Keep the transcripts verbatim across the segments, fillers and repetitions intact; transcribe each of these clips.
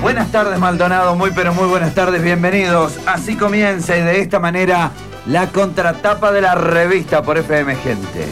Buenas tardes, Maldonado, muy pero muy buenas tardes, bienvenidos. Así comienza y de esta manera la contratapa de la revista por F M Gente.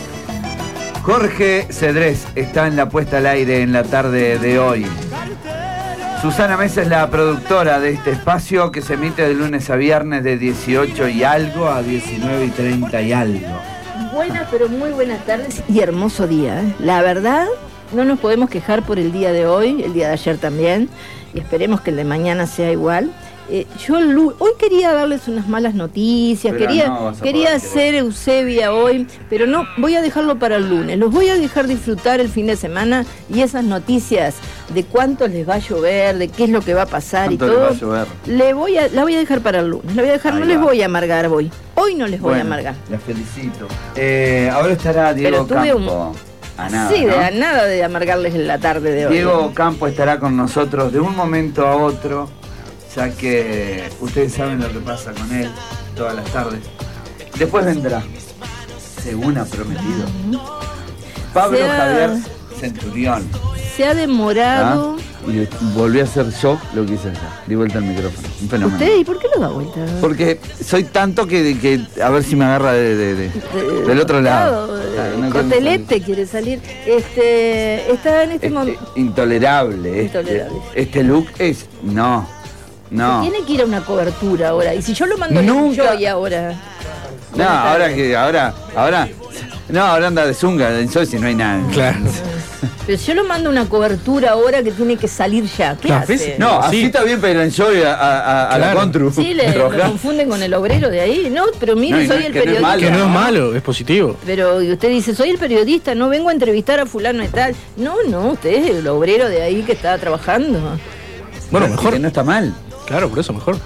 Jorge Cedrés está en la puesta al aire en la tarde de hoy. Susana Mesa es la productora de este espacio que se emite de lunes a viernes de dieciocho y algo a diecinueve y treinta y algo. Buenas, pero muy buenas tardes y hermoso día, ¿eh? La verdad, no nos podemos quejar por el día de hoy, el día de ayer también, y esperemos que el de mañana sea igual. Eh, yo hoy quería darles unas malas noticias, pero quería, no quería hacer Eusebia hoy, pero no, voy a dejarlo para el lunes. Los voy a dejar disfrutar el fin de semana y esas noticias de cuánto les va a llover, de qué es lo que va a pasar y todo. Les va a llover? Le voy a, la voy a dejar para el lunes. La voy a dejar, Ahí no va. les voy a amargar hoy. Hoy no les voy bueno, a amargar. La felicito. Eh, ahora estará Diego Campo. Un... A nada, sí, ¿no? de a nada de amargarles la tarde de hoy. Diego Campo estará con nosotros de un momento a otro, ya que ustedes saben lo que pasa con él todas las tardes. Después vendrá, según ha prometido, Pablo ha... Javier Centurión. Se ha demorado. ¿Ah? Y volví a hacer yo lo que hice allá. Di vuelta al micrófono. Un fenómeno. ¿Usted? ¿Y por qué lo da vuelta? Porque soy tanto que, que a ver si me agarra de, de, de, de, del otro lado. lado. No Cotelete quiere salir. Este, está en este, este momento. Intolerable. Intolerable. Este, este look es. No. No. Se tiene que ir a una cobertura ahora. Y si yo lo mando Nunca. yo y ahora. No, ahora que. Ahora. Ahora. No, ahora anda de zunga, de Ensoy si no hay nada. Claro. Pero yo lo mando una cobertura ahora que tiene que salir ya. ¿Qué claro, hace? No, así sí. Está bien, pero Enjoy a, a, a claro. la Contru. Sí, le lo confunden con el obrero de ahí. No, pero mire, no, soy no, el periodista. No es malo, que no es malo, es positivo. Pero usted dice, soy el periodista, no vengo a entrevistar a fulano y tal. No, no, usted es el obrero de ahí que está trabajando. Bueno, mejor. Que no está mal. Claro, por eso mejor.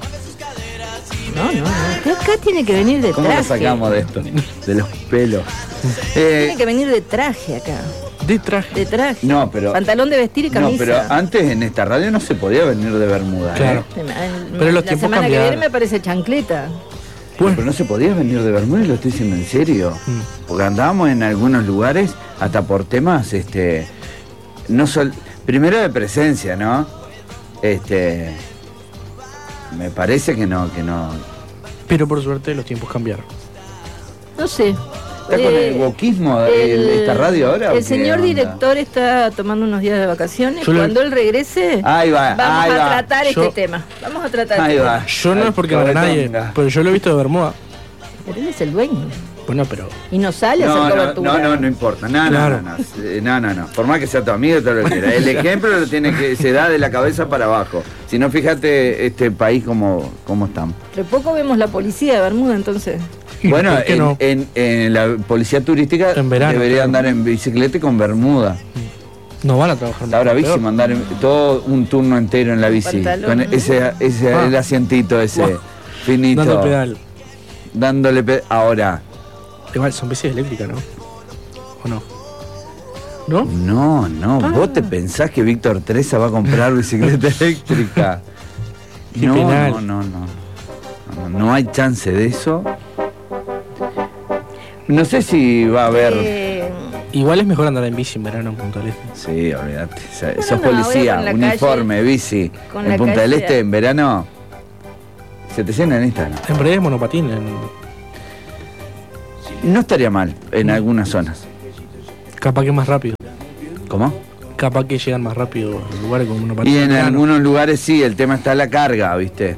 No, no, no. Usted acá tiene que venir de ¿Cómo traje. ¿Cómo lo sacamos de esto? De los pelos. eh, tiene que venir de traje acá. De traje. De traje. No, pero. Pantalón de vestir y camisa. No, pero antes en esta radio no se podía venir de bermuda. Claro. ¿eh? Pero los la semana cambiaron. que viene me parece chancleta. Bueno, pero no se podía venir de bermuda y lo estoy diciendo en serio. Mm. Porque andábamos en algunos lugares hasta por temas, este. No sol, primero de presencia, ¿no? Este. Me parece que no, que no. Pero por suerte los tiempos cambiaron. No sé. ¿Está eh, con el wokismo de esta radio ahora? El señor onda? director está tomando unos días de vacaciones. Yo Cuando lo... él regrese, ahí va, vamos ahí a va. tratar yo... este tema. Vamos a tratar ahí este va. tema. Yo no Ay, es porque no era nadie, pero yo lo he visto de bermuda. Pero él es el dueño. Bueno, pero... Y no sale no, a hacer no, cobertura. No, no, no importa. No, claro. no, no, no, no, no, no. Por más que sea tu amigo, todo lo que quiera. El ejemplo lo tiene que se da de la cabeza para abajo. Si no, fíjate este país como, como estamos. Pero poco vemos la policía de Bermuda, entonces. Bueno, en, no? en, en la policía turística en verano, debería claro. andar en bicicleta y con bermuda. No van a trabajar. Está bravísimo andar en, todo un turno entero en la bici. Pantalón, con ¿no? ese, ese ah. el asientito ese wow. finito. Dándole pedal. Dándole pedal. Ahora. Igual son bicis eléctricas, ¿no? ¿O no? ¿No? No, no. Ah. ¿Vos te pensás que Víctor Treza va a comprar bicicleta eléctrica? No, no, no, no, no. No hay chance de eso. No sé si va a haber... Eh... Igual es mejor andar en bici en verano en Punta del Este. Sí, olvídate. O sea, bueno, sos no, policía, uniforme, calle, bici. En Punta del Este, en verano, se te llena en esta, ¿no? En realidad es monopatín. En... No estaría mal en mm. algunas zonas. Capaz que más rápido. ¿Cómo? Capaz que llegan más rápido a los lugares con monopatín. Y en verano. Algunos lugares sí, el tema está la carga, ¿viste?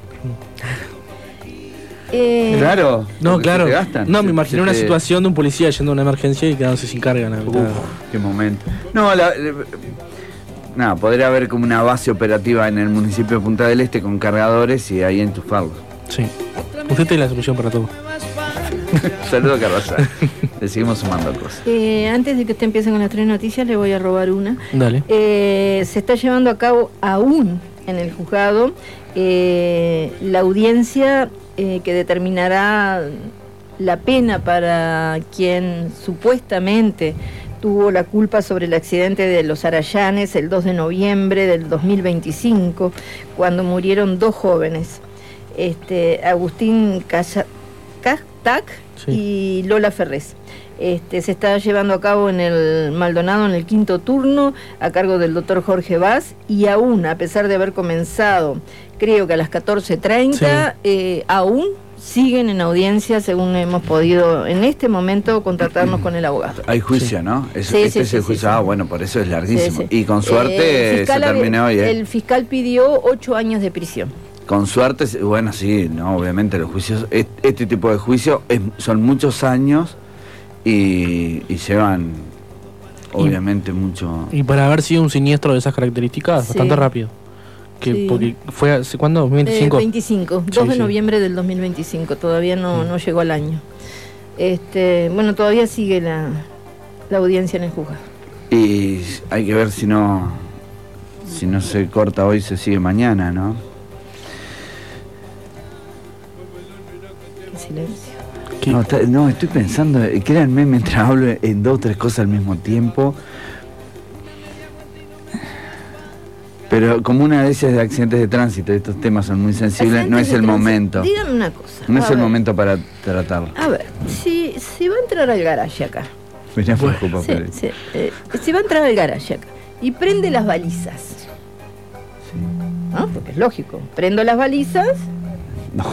Eh... Claro. No, claro. Gastan, no, se, me imaginé una te... situación de un policía yendo a una emergencia y quedándose sin carga. ¿No? Uf, qué momento. No, la, la, nada, podría haber como una base operativa en el municipio de Punta del Este con cargadores y ahí enchufarlos. Sí. Usted tiene la solución para todo. Saludos, Carrasal. Le seguimos sumando cosas. Eh, antes de que usted empiece con las tres noticias, le voy a robar una. Dale. Eh, se está llevando a cabo aún en el juzgado eh, la audiencia eh, que determinará la pena para quien supuestamente tuvo la culpa sobre el accidente de los Arayanes el dos de noviembre del dos mil veinticinco, cuando murieron dos jóvenes, este, Agustín Calla, Tac sí. y Lola Ferrés. Este, se está llevando a cabo en el Maldonado en el quinto turno a cargo del doctor Jorge Vaz, y aún, a pesar de haber comenzado, creo que a las catorce treinta, sí. eh, aún siguen en audiencia, según hemos podido en este momento contactarnos con el abogado. Hay juicio, sí. ¿no? Es, sí, este sí, es el sí, juicio. Sí, ah, sí. bueno, por eso es larguísimo. Sí, sí. Y con suerte eh, se termina hoy. ¿eh? El fiscal pidió ocho años de prisión. Con suerte, bueno, sí, no, obviamente los juicios, este tipo de juicios es, son muchos años y, y llevan, obviamente, y, mucho... Y para haber sido un siniestro de esas características, sí. bastante rápido. Que, sí. Porque fue, hace, ¿cuándo? ¿dos mil veinticinco? Eh, veinticinco, dos sí, de sí. noviembre del dos mil veinticinco, todavía no, sí. no llegó al año. Este, bueno, todavía sigue la, la audiencia en el juzgado. Y hay que ver si no, si no se corta hoy, se sigue mañana, ¿no? Qué silencio. No, está, no, estoy pensando, créanme, mientras hablo en dos o tres cosas al mismo tiempo. Pero como una de esas de accidentes de tránsito, estos temas son muy sensibles, no es el momento. Dígame una cosa. No es el ver. momento para tratarlo. A ver, si, si va a entrar al garaje acá. Me preocupa, sí, sí, eh, si va a entrar al garaje acá y prende las balizas. Sí. ¿No? Porque es lógico. Prendo las balizas. No.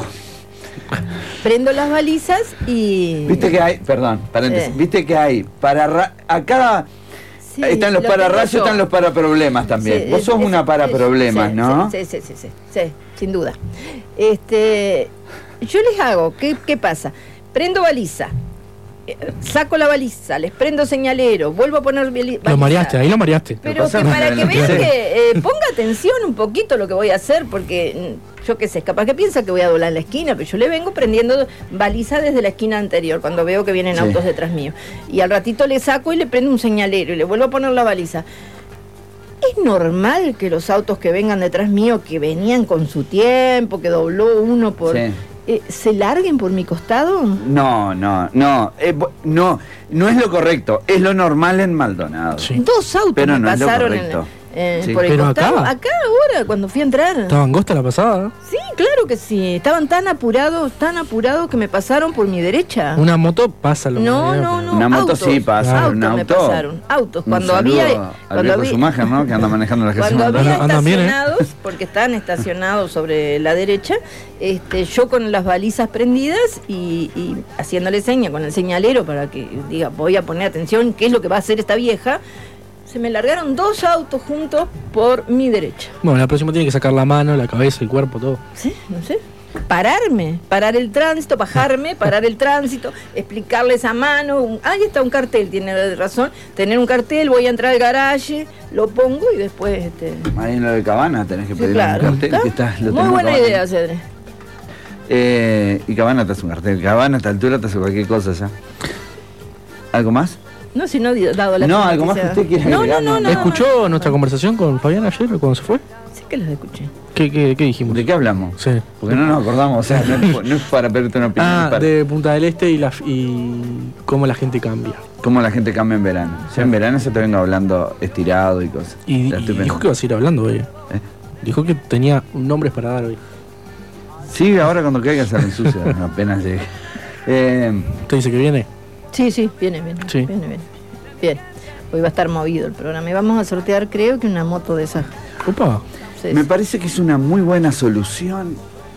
Prendo las balizas y... Viste que hay, perdón, paréntesis, sí. Viste que hay para ra- a cada... Sí, están los pararrayos, están los paraproblemas también. Sí, Vos sos es, una paraproblemas, sí, ¿no? Sí, sí, sí, sí, sí, sin duda. Este, yo les hago, ¿qué, qué pasa? Prendo baliza, saco la baliza, les prendo señalero, vuelvo a poner baliza. Lo mareaste, ahí lo mareaste. Pero que para que vean que eh, ponga atención un poquito lo que voy a hacer, porque yo qué sé, capaz que piensa que voy a doblar en la esquina, pero yo le vengo prendiendo baliza desde la esquina anterior, cuando veo que vienen sí. autos detrás mío. Y al ratito le saco y le prendo un señalero y le vuelvo a poner la baliza. ¿Es normal que los autos que vengan detrás mío, que venían con su tiempo, que dobló uno por... Sí. Eh, ¿se larguen por mi costado? No, no, no, eh, no, no es lo correcto, es lo normal en Maldonado. Sí. Dos autos pero me no pasaron es lo en, eh, sí. por el pero costado. Acá, acá ahora, cuando fui a entrar. ¿Estaba angosta la pasada? Sí, claro que sí, estaban tan apurados, tan apurados que me pasaron por mi derecha. Una moto pasa lo No, no, no. Una moto autos, sí pasa, autos un auto. me pasaron, autos. Cuando un había... Al cuando viejo había, Schumacher, ¿no? Que anda manejando la Cuando Jesús. había Andan bien, estacionados, ¿eh? porque están estacionados sobre la derecha, este, yo con las balizas prendidas y, y haciéndole seña con el señalero para que diga, voy a poner atención, qué es lo que va a hacer esta vieja. Se me largaron dos autos juntos por mi derecha. Bueno, la próxima tiene que sacar la mano, la cabeza, el cuerpo, todo. Sí, no sé. Pararme, parar el tránsito, bajarme, parar el tránsito, explicarles a mano. Un, ahí está un cartel, tiene razón. Tener un cartel, voy a entrar al garaje, lo pongo y después... Este... Ahí en lo de Cabana tenés que sí, pedir claro, un cartel. Que está, lo muy buena Cabana. idea, Cedre. Eh, y Cabana te hace un cartel. Cabana a esta altura te hace cualquier cosa ya. ¿Algo más? No, si no, dado la... No, algo más que usted quiera no, agregar. no, no, no, ¿Escuchó no, no, nuestra no. conversación con Fabián ayer cuando se fue? Sí que los escuché. ¿Qué, qué, qué dijimos? ¿De qué hablamos? Sí. Porque no nos acordamos, o sea, no es, no es para pedirte una opinión. Ah, para... de Punta del Este y, la, y cómo la gente cambia. Cómo la gente cambia en verano. O sea, en verano se te vengo hablando estirado y cosas. Y, y dijo que iba a seguir hablando hoy. ¿Eh? Dijo que tenía nombres para dar hoy. Sí, ahora cuando caiga se ensucia, apenas llegue. Eh, ¿Usted dice que viene? Sí, sí, viene, viene. Sí. Viene, viene. Bien. Hoy va a estar movido el programa. Y vamos a sortear, creo que una moto de esas. Opa. Sí, me sí. parece que es una muy buena solución.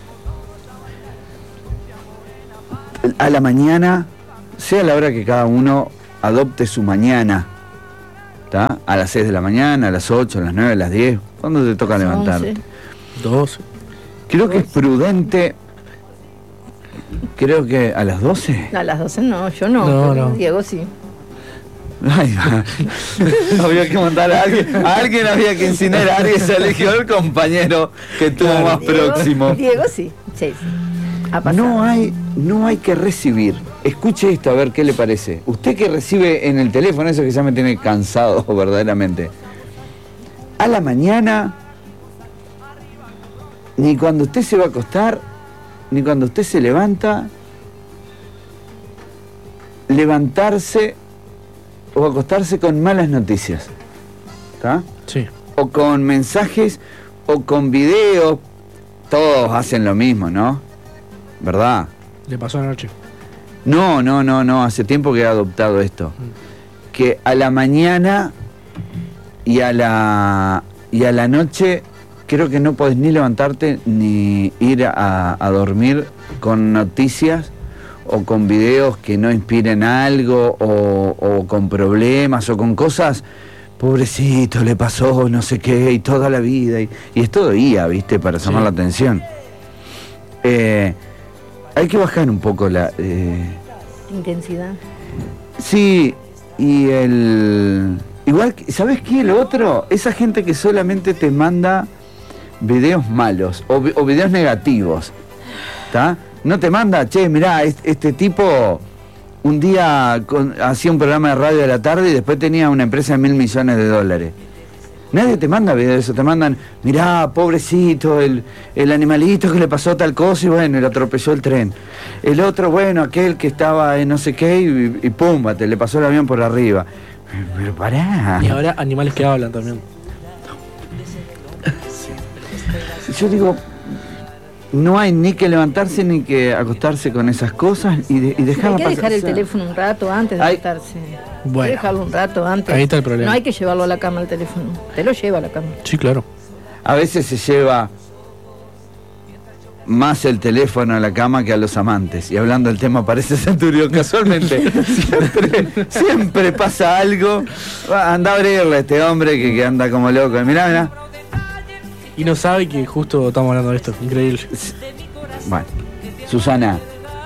A la mañana, sea la hora que cada uno adopte su mañana. ¿Está? A las seis de la mañana, a las ocho, a las nueve, a las diez. ¿Cuándo te toca levantarte? doce. Creo que es prudente. Creo que a las doce. A las doce no, yo no. No, pero no. Diego sí. Ay, había que mandar a alguien, a alguien había que incinerar, alguien se eligió el compañero que estuvo Claro. más Diego, próximo. Diego sí, sí, sí. Ha pasado. No hay, no hay que recibir. Escuche esto a ver qué le parece. Usted que recibe en el teléfono, eso que ya me tiene cansado verdaderamente. A la mañana, ni cuando usted se va a acostar, ni cuando usted se levanta, levantarse o acostarse con malas noticias. ¿Está? Sí. O con mensajes o con videos. Todos hacen lo mismo, ¿no? ¿Verdad? Le pasó anoche. No, no, no, no, hace tiempo que he adoptado esto. Que a la mañana y a la y a la noche creo que no podés ni levantarte ni ir a, a dormir con noticias o con videos que no inspiren algo o, o con problemas o con cosas, pobrecito, le pasó no sé qué y toda la vida. Y, y es todo I A, ¿viste? Para llamar sí. la atención. Eh, hay que bajar un poco la... Eh, intensidad. Sí, y el... Igual, ¿sabes qué? Lo otro, esa gente que solamente te manda videos malos o, o videos negativos, ¿está? No te manda, che, mirá, este, este tipo un día con, hacía un programa de radio de la tarde y después tenía una empresa de mil millones de dólares. Nadie te manda videos de eso, te mandan, mirá, pobrecito, el, el animalito que le pasó tal cosa y bueno, le atropelló el tren. El otro, bueno, aquel que estaba en no sé qué y, y pum, te le pasó el avión por arriba. Pero, pero pará. Y ahora animales que hablan también. Sí. Yo digo, no hay ni que levantarse ni que acostarse con esas cosas y, de, y dejarla pasar. Hay que dejar el teléfono un rato antes de hay... acostarse. Bueno, hay que dejarlo un rato antes. Ahí está el problema. No hay que llevarlo a la cama el teléfono. Te lo lleva a la cama. Sí, claro. A veces se lleva más el teléfono a la cama que a los amantes. Y hablando del tema, parece Centurión, casualmente. siempre, siempre pasa algo. Anda a abrirle a este hombre que, que anda como loco. Mirá, mirá. Y no sabe que justo estamos hablando de esto. Increíble. Bueno, Susana.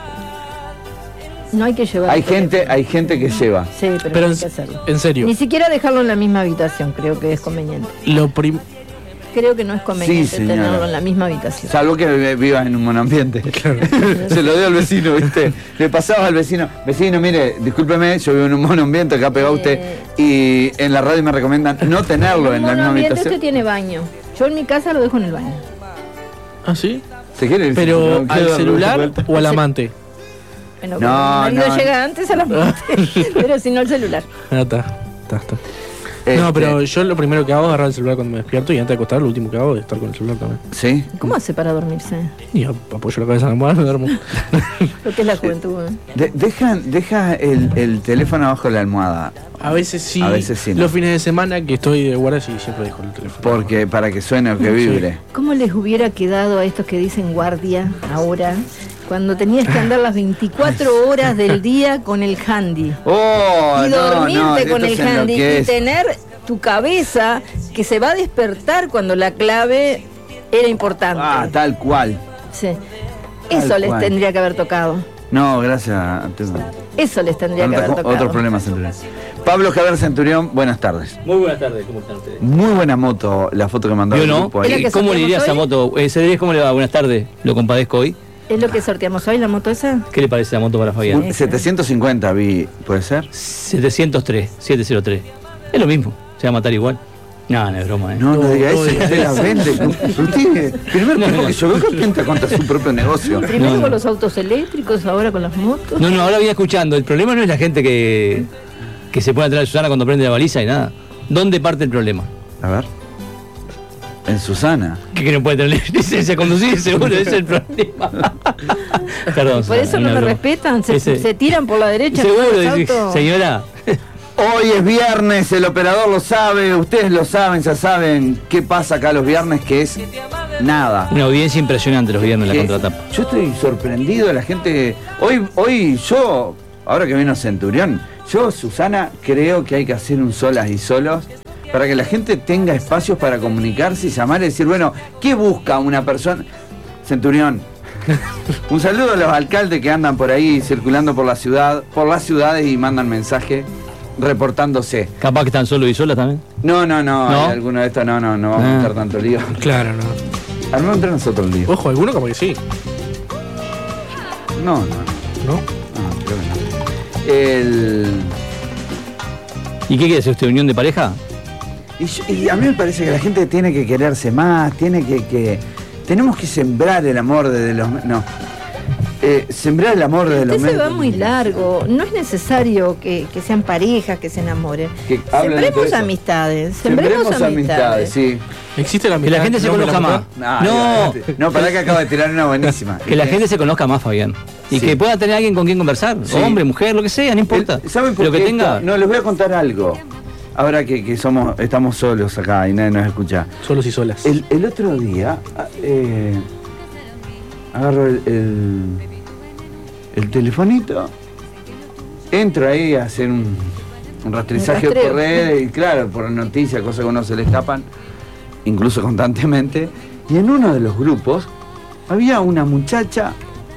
No hay que llevar. Hay gente, hay gente que lleva. Sí, pero, pero hay en, que hacerlo. En serio. Ni siquiera dejarlo en la misma habitación, creo que es conveniente. Lo prim... Creo que no es conveniente sí, tenerlo en la misma habitación. Salvo que vivas en un monoambiente. Claro. Se lo dio al vecino, ¿viste? Le pasaba al vecino, vecino, mire, discúlpeme, yo vivo en un monoambiente, acá pegado usted, eh... y en la radio me recomiendan no tenerlo en, en la misma habitación. Usted tiene baño. Yo en mi casa lo dejo en el baño. ¿Ah, sí? ¿Se quiere? Pero ¿al celular o al amante? Bueno, no, el marido no. llega antes al amante, pero si no el celular. Ah, está, está, está. Este... No, pero yo lo primero que hago es agarrar el celular cuando me despierto y antes de acostar lo último que hago es estar con el celular también. ¿Sí? ¿Cómo hace para dormirse? Y apoyo la cabeza en la almohada y me duermo. Lo que es la juventud. ¿eh? De, deja deja el, el teléfono abajo de la almohada. A veces sí. A veces sí. No. Los fines de semana que estoy de guardia sí siempre dejo el teléfono. Porque para que suene o que vibre. Sí. ¿Cómo les hubiera quedado a estos que dicen guardia ahora? Cuando tenías que andar las veinticuatro horas del día con el handy. Oh, y dormirte no, no, con el handy y tener tu cabeza que se va a despertar cuando la clave era importante. Ah, tal cual. Sí. Eso tal les cual. Tendría que haber tocado. No, gracias. Eso les tendría Tanta, que haber tocado. Otros problemas, Centurión. Pablo Javier Centurión, buenas tardes. Muy buenas tardes, ¿cómo están ustedes? Muy buena moto, la foto que mandó el no? grupo ahí. ¿Cómo le iría esa moto? Eh, Cedrés, ¿cómo le va? Buenas tardes, lo compadezco hoy. ¿Es lo que sorteamos hoy, la moto esa? ¿Qué le parece la moto para Fabián? Un setecientos cincuenta vi, ¿puede ser? setecientos tres, setecientos tres. Es lo mismo, se va a matar igual. No, no es broma, ¿eh? No, no, no diga eso, usted las vende. Usted, primero no, no. que yo veo que atenta contra su propio negocio. Primero no, con no. los autos eléctricos, ahora con las motos. No, no, ahora voy escuchando. El problema no es la gente que, que se pone atrás de Susana cuando prende la baliza y nada. ¿Dónde parte el problema? A ver. En Susana. Que, que no puede tener licencia a conducir, seguro, ese es el problema. Perdón, por Susana, eso no me respetan, se, Ese... se tiran por la derecha. Seguro, dice, señora. Hoy es viernes, el operador lo sabe, ustedes lo saben, ya saben qué pasa acá los viernes, que es nada. Una audiencia impresionante los viernes en la contratapa. Yo estoy sorprendido de la gente. Hoy, hoy yo, ahora que vino Centurión, yo, Susana, creo que hay que hacer un solas y solos para que la gente tenga espacios para comunicarse y llamar y decir, bueno, ¿qué busca una persona? Centurión. Un saludo a los alcaldes que andan por ahí circulando por la ciudad, por las ciudades y mandan mensaje reportándose. ¿Capaz que están solos y solas también? No, no, no, ¿No? Hay alguno de estos no, no, no vamos ah. a estar tanto lío. Claro, no. Armamos entre nosotros el lío. Ojo, alguno como que sí. No, no. ¿No? No, creo que no. El... ¿Y qué quiere hacer usted, unión de pareja? Y, yo, y a mí me parece que la gente tiene que quererse más, tiene que... que tenemos que sembrar el amor desde los... No. Eh, sembrar el amor desde los medios. Usted se va muy largo. No es necesario que, que sean parejas, que se enamoren. Que sembremos amistades. Sembremos, sembremos amistades. amistades, sí. Existe la amistad. Que la gente se conozca más. No, no, no, para que acabo de tirar una buenísima. Que la gente se conozca más, Fabián. Y sí. que pueda tener alguien con quien conversar, sí. hombre, mujer, lo que sea, no importa. El, ¿Saben por lo qué que tenga... esto? No, les voy a contar algo. Ahora que, que somos, estamos solos acá y nadie nos escucha. Solos y solas. El, el otro día eh, agarro el, el, el telefonito, entro ahí a hacer un, un rastrizaje por redes, y claro, por noticias, cosas que a uno se le escapan, incluso constantemente. Y en uno de los grupos había una muchacha,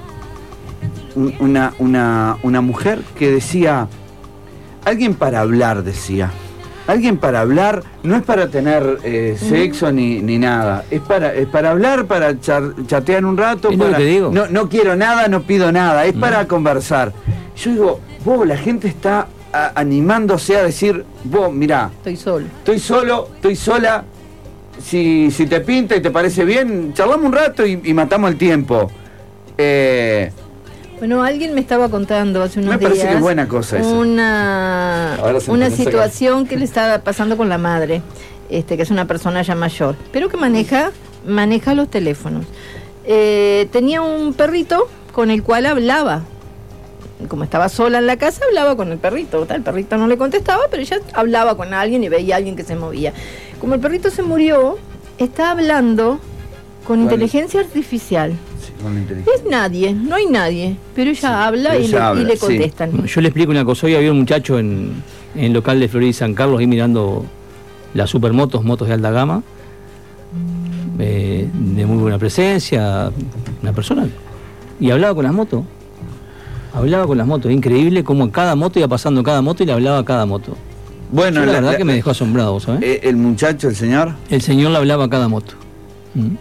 una, una, una mujer que decía, alguien para hablar, decía. Alguien para hablar, no es para tener eh, sexo uh-huh. ni, ni nada, es para, es para hablar, para char, chatear un rato, ¿Es para, lo que te digo? No, no quiero nada, no pido nada, es no. para conversar. Yo digo, vos, la gente está a, animándose a decir, vos, mirá, estoy solo. Estoy solo, estoy sola, si, si te pinta y te parece bien, charlamos un rato y, y matamos el tiempo. Eh, Bueno, alguien me estaba contando hace unos me parece días que es buena cosa eso. una, una situación que le estaba pasando con la madre, este, que es una persona ya mayor, pero que maneja, maneja los teléfonos. Eh, tenía un perrito con el cual hablaba. Como estaba sola en la casa, hablaba con el perrito. El perrito no le contestaba, pero ella hablaba con alguien y veía a alguien que se movía. Como el perrito se murió, está hablando con ¿Cuál? inteligencia artificial. Es nadie, no hay nadie, pero ella sí, habla, pero y, ella le, habla y le contestan. Sí. Yo le explico una cosa. Hoy había un muchacho en, en el local de Florida y San Carlos ahí mirando las supermotos, motos de alta gama, eh, de muy buena presencia, una persona, y hablaba con las motos. Hablaba con las motos, increíble cómo cada moto iba pasando cada moto y le hablaba a cada moto. Bueno, Yo, la, la verdad la, que me dejó asombrado, ¿sabes? ¿El muchacho, el señor? El señor le hablaba a cada moto. ¿Mm?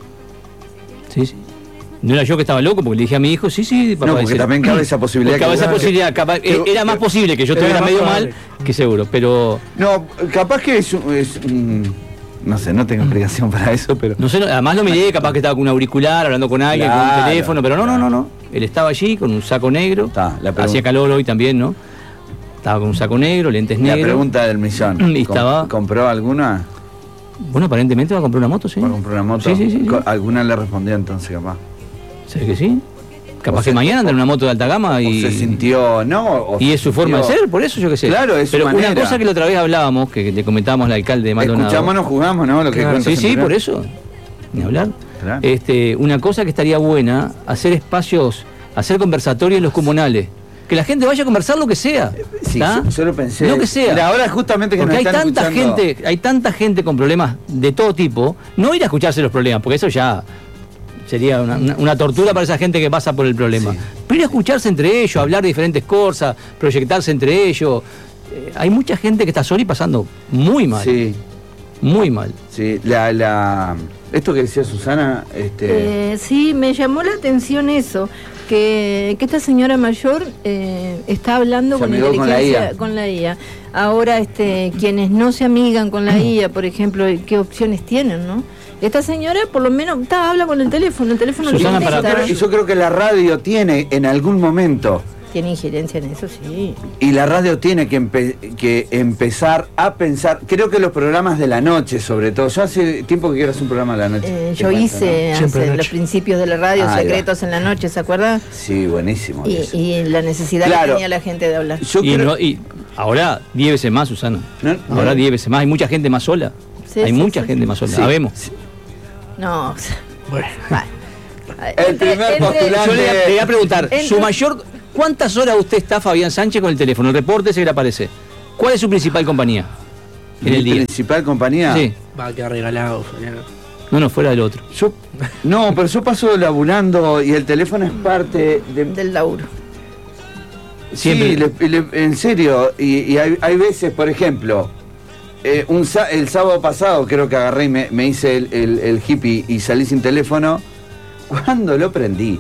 Sí, sí. No era yo que estaba loco, porque le dije a mi hijo, sí, sí, papá. No, porque también cabe esa posibilidad. Cabe esa posibilidad, capaz, que, era que, más posible que yo estuviera medio mal que seguro, pero... No, capaz que es, es um, no sé, no tengo explicación para eso, pero... No sé, no, además lo miré, capaz que estaba con un auricular, hablando con alguien, claro, con un teléfono, pero no, claro. no, no, no. Él estaba allí con un saco negro, Está, hacía calor hoy también, ¿no? Estaba con un saco negro, lentes negros. La pregunta del millón, y estaba... ¿compró alguna? Bueno, aparentemente va a comprar una moto, sí. ¿Va a comprar una moto? Sí, sí, sí, sí. ¿Alguna le respondió entonces, capaz? ¿Sabes que sí? Capaz que se, mañana andan en una moto de alta gama y... se sintió, ¿no? Y es su forma de ser, por eso yo qué sé. Claro, es Pero su manera. Una cosa que la otra vez hablábamos, que le comentábamos al alcalde de Maldonado... Escuchamos, nos jugamos, ¿no? Lo que claro, sí, sí, por eso. Ni hablar. Claro. Este, una cosa que estaría buena, hacer espacios, hacer conversatorios en los comunales. Que la gente vaya a conversar lo que sea. Sí, yo, yo lo pensé. Lo que sea. Mira, ahora justamente que porque nos hay están tanta escuchando... gente, hay tanta gente con problemas de todo tipo, no ir a escucharse los problemas, porque eso ya... sería una, una, una tortura para esa gente que pasa por el problema. Sí. Pero ir a escucharse entre ellos, hablar de diferentes cosas, proyectarse entre ellos. Eh, hay mucha gente que está sola y pasando muy mal. Sí. Muy mal. Sí, la, la... esto que decía Susana... Este... Eh, sí, me llamó la atención eso, que, que esta señora mayor eh, está hablando con inteligencia, con la I A. Ahora, este, quienes no se amigan con la I A, por ejemplo, ¿qué opciones tienen, no? Esta señora por lo menos está, habla con el teléfono, el teléfono Susana, para, pero, y yo creo que la radio tiene en algún momento... Tiene injerencia en eso, sí. Y la radio tiene que, empe que empezar a pensar, creo que los programas de la noche sobre todo, yo hace tiempo que quiero hacer un programa de la noche. Eh, yo cuento, hice ¿no? hace los principios de la radio, ah, Secretos en la noche, ¿se acuerda? Sí, buenísimo. Y, y la necesidad claro, que tenía la gente de hablar. Yo y, creo... no, y ahora diez veces más, Susana. ¿No? Ahora diez veces más, hay mucha gente más sola. Sí, hay sí, mucha sí, gente sí. más sola, sí. Sabemos. Sí. No, bueno. Vale. El entre, primer entre, postulante... Yo le, le voy a preguntar, entre, su mayor... ¿Cuántas horas usted está, Fabián Sánchez, con el teléfono? El reporte ese que le aparece. ¿Cuál es su principal compañía en el día? ¿Principal compañía? Sí. Va a quedar regalado, Fabián. No, no, fuera del otro. Yo, no, pero yo paso laburando y el teléfono es parte de... del laburo. Siempre. Sí, le, le, en serio. Y, y hay, hay veces, por ejemplo, eh, un, el sábado pasado creo que agarré y me, me hice el, el, el hippie y salí sin teléfono. ¿Cuándo lo prendí?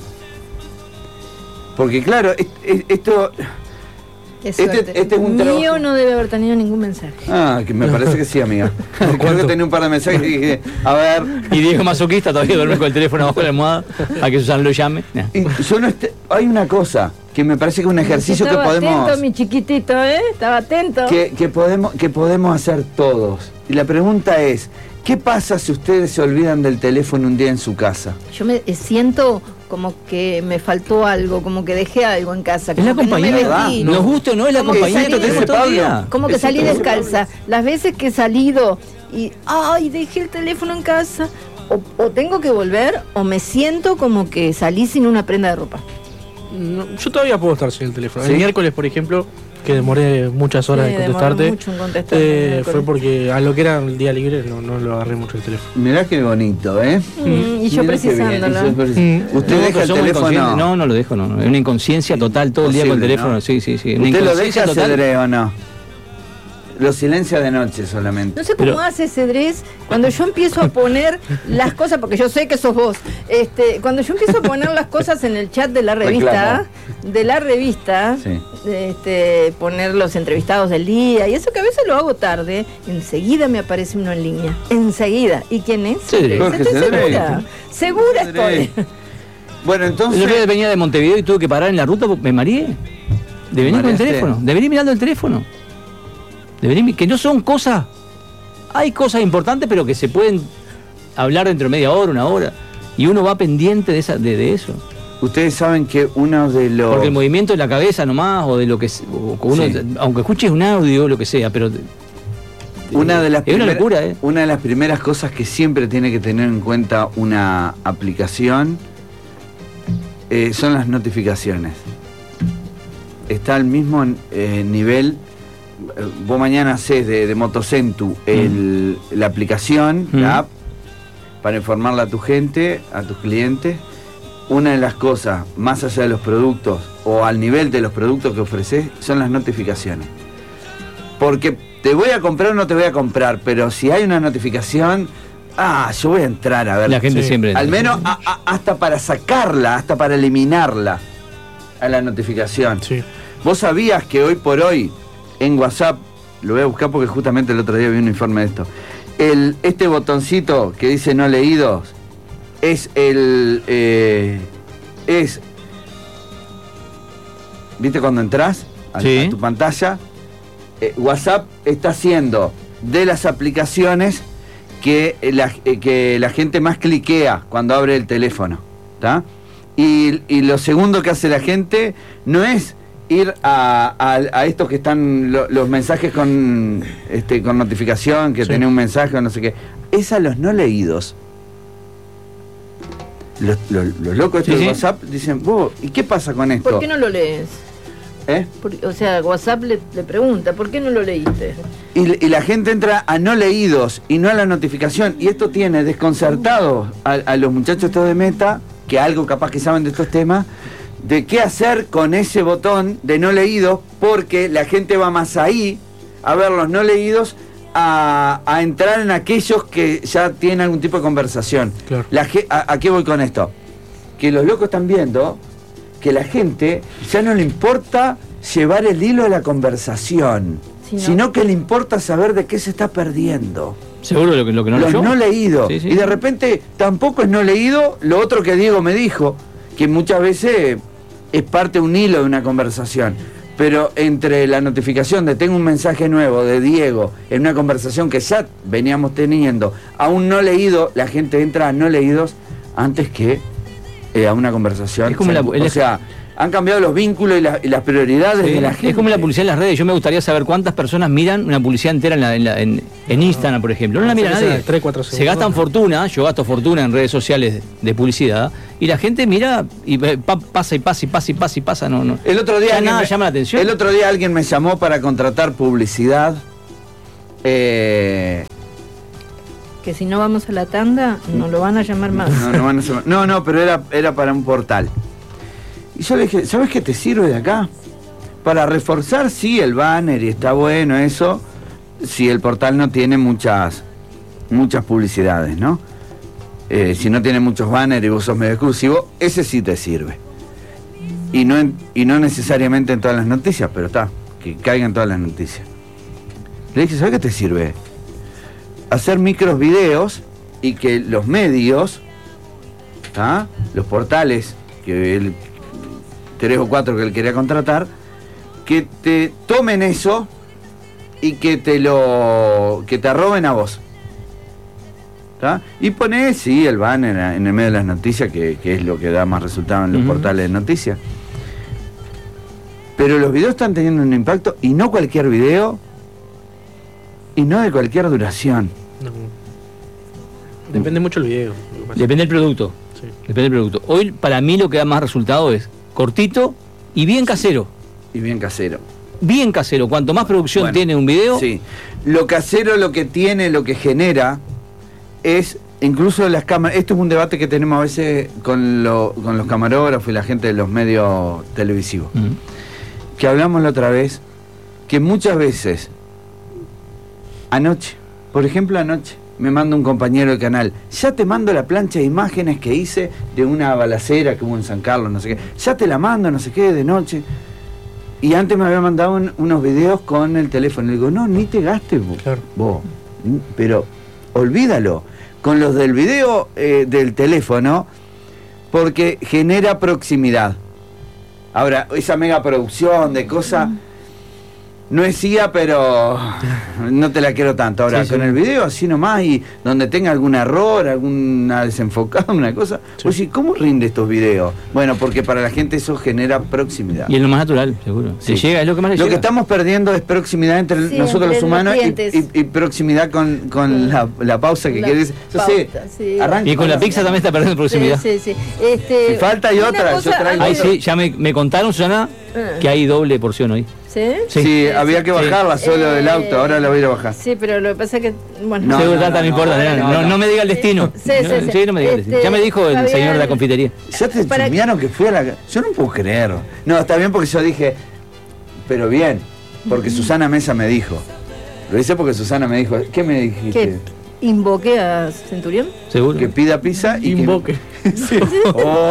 Porque claro, esto... Este, este es un mío trabajo. No debe haber tenido ningún mensaje. Ah, que me parece que sí, amiga. Creo que tenía un par de mensajes y dije, a ver... Y Diego masoquista todavía duerme con el teléfono abajo de la almohada a que Susana lo llame. Nah. Y yo no est hay una cosa que me parece que es un ejercicio que podemos... Estaba atento, mi chiquitito, ¿eh? Estaba atento. Que, que, podemos, que podemos hacer todos. Y la pregunta es, ¿Qué pasa si ustedes se olvidan del teléfono un día en su casa? Yo me siento como que me faltó algo, como que dejé algo en casa. Es la compañía, no me nos gusta o no, es la compañía que tenemos todo el día. Como que salí descalza. Las veces que he salido y, ay, dejé el teléfono en casa, o, o tengo que volver, o me siento como que salí sin una prenda de ropa. No, yo todavía puedo estar sin el teléfono. ¿Sí? El miércoles, por ejemplo, que demoré muchas horas Sí, en contestarte, mucho en contestar, eh, fue porque a lo que era el día libre no, no lo agarré mucho el teléfono. Mirá qué bonito, ¿eh? Mm, y yo Mirá qué bien, precisándolo. y yo precis- Mm. ¿Usted No, deja pero el somos teléfono? inconscientes. No, no lo dejo, no. Es una inconsciencia total todo el día con el Posible, teléfono. ¿no? Sí, sí, sí. Una ¿Usted lo inconsciencia deja, total. Cedrés, o no? Lo silencia de noche solamente. No sé cómo Pero- hace Cedrés cuando yo empiezo a poner las cosas, porque yo sé que sos vos. Este, cuando yo empiezo a poner las cosas en el chat de la revista, de la revista, Sí. este, poner los entrevistados del día, y eso que a veces lo hago tarde, enseguida me aparece uno en línea. Enseguida. ¿Y quién es? Cedrés. Jorge Estoy Cedrés. segura. Segura Cedrés. estoy. Bueno, El otro día entonces... venía de Montevideo y tuve que parar en la ruta porque me mareé. De venir con el ¿Mareaste? teléfono, de venir mirando el teléfono. De venir, mi- que no son cosas. Hay cosas importantes, pero que se pueden hablar dentro de media hora, una hora. Y uno va pendiente de, esa, de, de eso. Ustedes saben que uno de los... Porque el movimiento de la cabeza nomás, o de lo que. se- o que uno, Sí. aunque escuches un audio, lo que sea, pero. Una de, las es una primer- locura, ¿eh? una de las primeras cosas que siempre tiene que tener en cuenta una aplicación eh, son las notificaciones. Está al mismo eh, nivel. eh, Vos mañana hacés de, de Motocentu el, la aplicación, Mm. la app, para informarle a tu gente, a tus clientes. Una de las cosas, más allá de los productos o al nivel de los productos que ofreces, son las notificaciones. Porque te voy a comprar o no te voy a comprar, pero si hay una notificación, ah, yo voy a entrar a ver. La gente Sí. siempre. Al menos a- a- hasta para sacarla, hasta para eliminarla a la notificación. Sí. ¿Vos sabías que hoy por hoy en WhatsApp, lo voy a buscar porque justamente el otro día vi un informe de esto, el, este botoncito que dice no leídos es el... eh, es... ¿Viste cuando entras a, Sí. a tu pantalla? Eh, WhatsApp está haciendo de las aplicaciones que la, eh, que la gente más cliquea cuando abre el teléfono, ¿tá? Y, y lo segundo que hace la gente no es ir a, a, a estos que están lo- los mensajes con este con notificación, que Sí. tenés un mensaje o no sé qué, es a los no leídos. Los, los, los locos estos Sí, de sí. WhatsApp dicen, vos, ¿y qué pasa con esto? ¿Por qué no lo lees? ¿Eh? Por- o sea, WhatsApp le, le pregunta, ¿por qué no lo leíste? Y, y la gente entra a no leídos y no a la notificación. Y esto tiene desconcertados a, a los muchachos estos de Meta, que algo capaz que saben de estos temas, de qué hacer con ese botón de no leídos, porque la gente va más ahí a ver los no leídos, a, a entrar en aquellos que ya tienen algún tipo de conversación. Claro. La ge- a, ¿A qué voy con esto? Que los locos están viendo que la gente ya no le importa llevar el hilo de la conversación, Sí, ¿no? sino que le importa saber de qué se está perdiendo. Seguro lo que, lo que no Los leyó. no leídos. Sí, sí. Y de repente tampoco es no leído lo otro que Diego me dijo, que muchas veces es parte de un hilo de una conversación. Pero entre la notificación de tengo un mensaje nuevo de Diego en una conversación que ya veníamos teniendo, a un no leído, la gente entra a no leídos antes que eh, a una conversación. Es como o sea, la- o el- sea, han cambiado los vínculos y, la- y las prioridades Sí, de la gente. es como la publicidad en las redes. Yo me gustaría saber cuántas personas miran una publicidad entera en, la- en, la- en- en Instagram, por ejemplo. No la mira Sí, nadie. sí, tres, cuatro Se segundos. gastan fortuna, yo gasto fortuna en redes sociales de publicidad, y la gente mira y eh, pa- pasa y pasa y pasa y pasa y pasa. No, no. El otro día Ya alguien nada me- llama la atención. El otro día alguien me llamó para contratar publicidad. Eh, Que si no vamos a la tanda, no lo van a llamar más. no, no, van a ser- no, no, pero era, era para un portal. Y yo le dije, ¿sabes qué te sirve de acá? Para reforzar, sí, el banner y está bueno eso, si el portal no tiene muchas, muchas publicidades, ¿no? Eh, si no tiene muchos banners y vos sos medio exclusivo, ese sí te sirve. Y no, en- y no necesariamente en todas las noticias, pero está, que caigan en todas las noticias. Le dije, ¿sabes qué te sirve? Hacer micros videos y que los medios, ¿tá? Los portales, que él, tres o cuatro que él quería contratar, que te tomen eso y que te lo que te roben a vos. ¿tá? Y ponés, sí, el banner en el medio de las noticias, que, que es lo que da más resultado en los uh-huh. portales de noticias. Pero los videos están teniendo un impacto, y no cualquier video, y no de cualquier duración. No. Depende mucho el video. Depende del producto. Sí. Depende del producto. Hoy, para mí, lo que da más resultado es cortito y bien casero. Y bien casero. Bien casero. Cuanto más producción bueno, tiene un video... Sí. Lo casero, lo que tiene, lo que genera, es incluso las cámaras. Esto es un debate que tenemos a veces con, lo, con los camarógrafos y la gente de los medios televisivos. Uh-huh. Que hablamos la otra vez, que muchas veces, anoche, por ejemplo anoche, me manda un compañero del canal, ya te mando la plancha de imágenes que hice de una balacera que hubo en San Carlos, no sé qué, ya te la mando, no sé qué, de noche. Y antes me había mandado un, unos videos con el teléfono. Le digo, no, ni te gastes vos, claro. vos. Pero olvídalo. Con los del video eh, del teléfono, porque genera proximidad. Ahora, esa mega producción de cosas, no es I A, pero no te la quiero tanto. Ahora, sí, con sí. el video así nomás, y donde tenga algún error, alguna desenfocada, una cosa, sí. pues sí, ¿cómo rinde estos videos? Bueno, porque para la gente eso genera proximidad. Y es lo más natural, seguro. Sí. Se llega, es lo que más le Lo llega. que estamos perdiendo es proximidad entre sí, nosotros entre los humanos y, y, y proximidad con, con la, la pausa que quiere decir. Pauta, sí, sí. Y con la pizza también está perdiendo proximidad. Sí, sí, sí. Este, si falta hay otra, yo traigo. Ahí sí, ya me, me contaron, Susana, uh. que hay doble porción hoy. ¿Sí? Sí, sí, había que bajarla sí. solo eh, del auto, ahora la voy a ir a bajar. Sí, pero lo que pasa es que... Bueno, no, no, no, no, no importa, no, no, no, no me diga el destino. Sí, sí, sí. sí no me diga el destino. Ya me dijo el Fabián, señor de la confitería. Ya te chumearon que fui a la... Yo no puedo creer. No, está bien porque yo dije, pero bien, porque Susana Mesa me dijo. Lo hice porque Susana me dijo, ¿qué me dijiste? ¿Qué? ¿Invoqué a Centurión? Seguro. Que pida pizza y invoque. Que... sí. oh.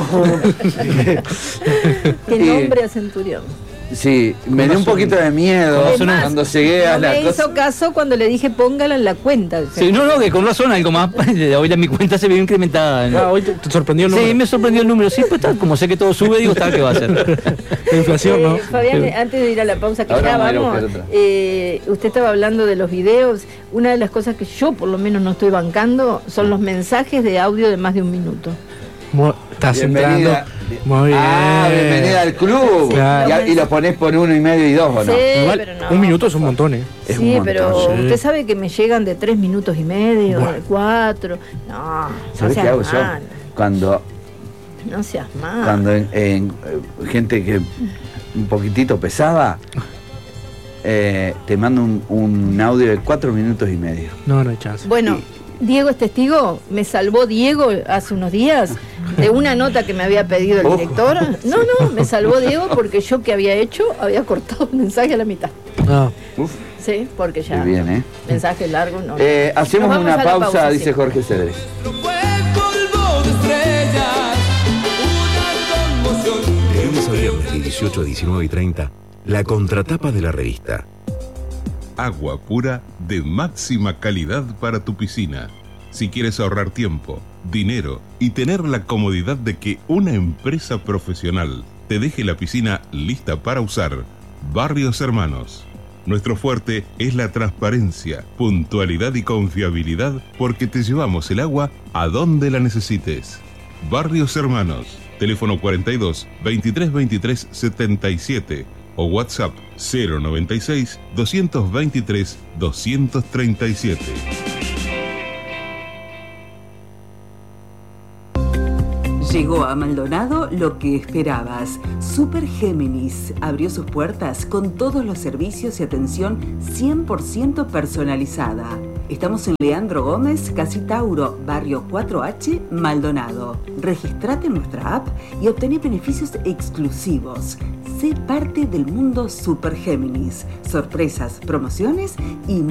Que nombre a Centurión. Sí, me dio un poquito de miedo más, cuando llegué a no la me cosa. hizo caso cuando le dije póngala en la cuenta. Sí, no, no, que con razón algo más. Hoy la, mi cuenta se ve incrementada. ¿no? Ah, hoy te, te sorprendió el número. Sí, me sorprendió el número. Sí, pues está, como sé que todo sube, digo, está, ¿qué va a hacer? La inflación, eh, ¿no? Fabián, sí. antes de ir a la pausa que ya vamos, eh, usted estaba hablando de los videos. Una de las cosas que yo por lo menos no estoy bancando son los mensajes de audio de más de un minuto. Estás bienvenida. entrando. Muy bien. Ah, bienvenida al club. Claro. Y, y lo ponés por uno y medio y dos, ¿o no? Sí, igual, pero no. Un minuto es un montón, ¿eh? Es sí, un montón, pero sí. usted sabe que me llegan de tres minutos y medio, bueno. de cuatro. No, ¿sabés no qué hago mal. yo? Cuando. No seas mal. Cuando en, en, en gente que un poquitito pesada, eh, te mando un, un audio de cuatro minutos y medio. No, no hay chance. Bueno. Y, Diego es testigo, me salvó Diego hace unos días de una nota que me había pedido el director. No, no, me salvó Diego porque yo que había hecho había cortado un mensaje a la mitad. Ah. Uf. Sí, porque ya. Muy bien, ¿eh? Mensaje largo, no. Eh, hacemos una pausa, pausa, dice sí. Jorge Cedrés. De lunes a viernes de dieciocho a diecinueve y treinta, la contratapa de la revista. Agua pura de máxima calidad para tu piscina. Si quieres ahorrar tiempo, dinero y tener la comodidad de que una empresa profesional te deje la piscina lista para usar, Barrios Hermanos. Nuestro fuerte es la transparencia, puntualidad y confiabilidad porque te llevamos el agua a donde la necesites. Barrios Hermanos, teléfono cuarenta y dos, veintitrés veintitrés setenta y siete o WhatsApp cero noventa y seis, doscientos veintitrés, doscientos treinta y siete. Llegó a Maldonado lo que esperabas. Super Géminis abrió sus puertas con todos los servicios y atención cien por ciento personalizada. Estamos en Leandro Gómez, Casi Tauro, barrio cuatro H, Maldonado. Registrate en nuestra app y obtené beneficios exclusivos. Sé parte del mundo Super Géminis. Sorpresas, promociones y